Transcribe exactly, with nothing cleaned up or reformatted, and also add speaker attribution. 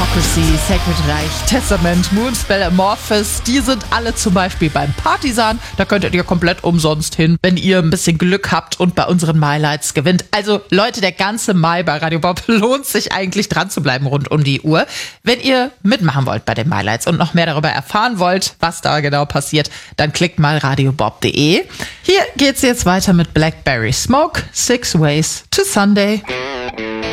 Speaker 1: Democracy, Sacred Reich, Testament, Moonspell, Amorphous, die sind alle zum Beispiel beim Partisan. Da könntet ihr komplett umsonst hin, wenn ihr ein bisschen Glück habt und bei unseren Mailights gewinnt. Also Leute, der ganze Mai bei Radio Bob lohnt sich eigentlich dran zu bleiben rund um die Uhr. Wenn ihr mitmachen wollt bei den Mailights und noch mehr darüber erfahren wollt, was da genau passiert, dann klickt mal radiobob punkt de. Hier geht's jetzt weiter mit Blackberry Smoke, Six Ways to Sunday.